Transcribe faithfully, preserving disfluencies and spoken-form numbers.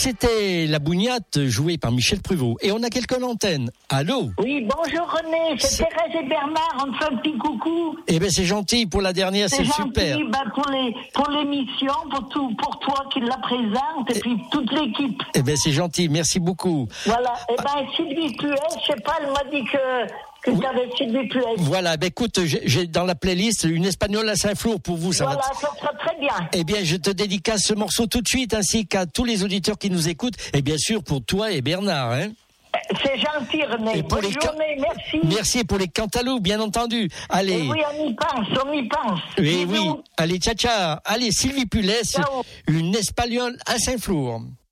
C'était La Bougnate, jouée par Michel Pruvot. Et on a quelqu'un en antenne. Allô? Oui, bonjour René, c'est, c'est Thérèse et Bernard, on te fait un petit coucou. Eh ben c'est gentil pour la dernière, c'est, c'est gentil, super. Ben, pour, les, pour l'émission, pour, tout, pour toi qui la présente, et, et puis toute l'équipe. Eh ben c'est gentil, merci beaucoup. Voilà, et ben Sylvie Puel, je sais pas, elle m'a dit que... que oui. T'avais Sylvie Puel. Voilà, ben écoute, j'ai, j'ai dans la playlist une espagnole à Saint-Flour pour vous. Ça voilà, va t- ça sera très bien. Eh bien, je te dédicace ce morceau tout de suite, ainsi qu'à tous les auditeurs qui nous écoutent, et bien sûr pour toi et Bernard. Hein. C'est gentil, René. Et pour Bonne les journée, can... merci. Merci pour les cantaloupes, bien entendu. Allez. Et oui, on y pense, on y pense. Oui, oui. Allez, ciao, ciao. Allez, Sylvie Puel, une espagnole à Saint-Flour.